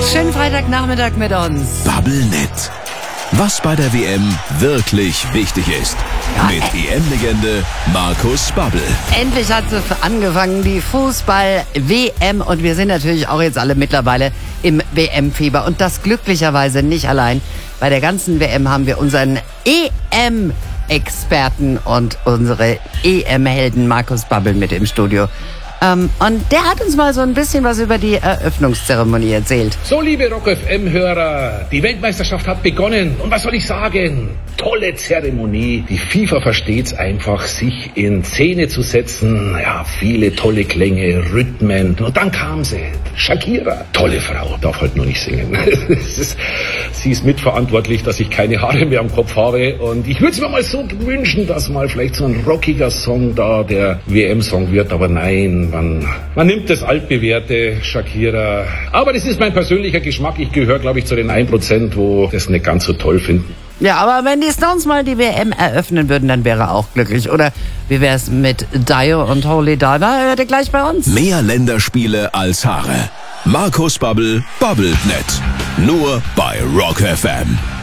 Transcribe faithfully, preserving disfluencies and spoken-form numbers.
Schönen Freitagnachmittag mit uns. Bubblenet. Was bei der W M wirklich wichtig ist. Ja, Mit E M-Legende Markus Babbel. Endlich hat es angefangen, die Fußball-W M. Und wir sind natürlich auch jetzt alle mittlerweile im W M-Fieber. Und das glücklicherweise nicht allein. Bei der ganzen W M haben wir unseren E M-Experten und unsere E M-Helden Markus Babbel mit im Studio. Ähm, und der hat uns mal so ein bisschen was über die Eröffnungszeremonie erzählt. So, liebe Rock F M-Hörer, die Weltmeisterschaft hat begonnen. Und was soll ich sagen? Tolle Zeremonie. Die FIFA versteht's einfach, sich in Szene zu setzen. Ja, viele tolle Klänge, Rhythmen. Und dann kam sie. Shakira. Tolle Frau. Darf halt nur nicht singen. Sie ist mitverantwortlich, dass ich keine Haare mehr am Kopf habe. Und ich würde es mir mal so wünschen, dass mal vielleicht so ein rockiger Song da der W M-Song wird. Aber nein. Man, man nimmt das altbewährte Shakira. Aber das ist mein persönlicher Geschmack. Ich gehöre, glaube ich, zu den ein Prozent, wo das nicht ganz so toll finden. Ja, aber wenn die Stones mal die W M eröffnen würden, dann wäre er auch glücklich. Oder wie wär's mit Dio und Holy Diver? Hört ihr gleich bei uns? Mehr Länderspiele als Haare. Markus Babbel, Bubblenet. Nur bei Rock F M.